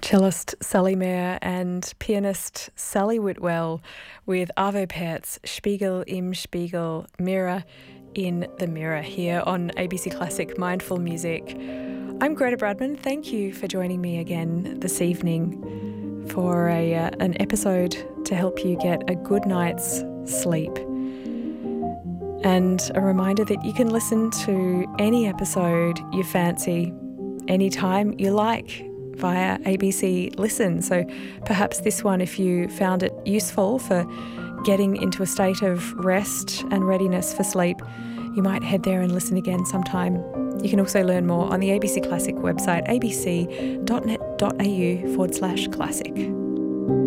Cellist Sally Mayer and pianist Sally Whitwell with Arvo Pärt's Spiegel im Spiegel, Mirror in the Mirror, here on ABC Classic Mindful Music. I'm Greta Bradman. Thank you for joining me again this evening for an episode to help you get a good night's sleep. And a reminder that you can listen to any episode you fancy anytime you like via ABC Listen. So perhaps this one, if you found it useful for getting into a state of rest and readiness for sleep, you might head there and listen again sometime. You can also learn more on the ABC Classic website, abc.net.au/classic.